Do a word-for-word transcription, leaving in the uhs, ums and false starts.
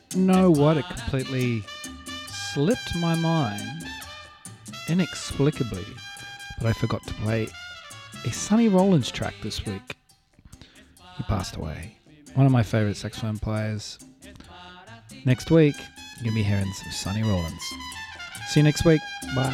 know what? It completely slipped my mind inexplicably, but I forgot to play a Sonny Rollins track this week. He passed away. One of my favourite saxophone players. Next week, you're going to be hearing some Sonny Rollins. See you next week. Bye.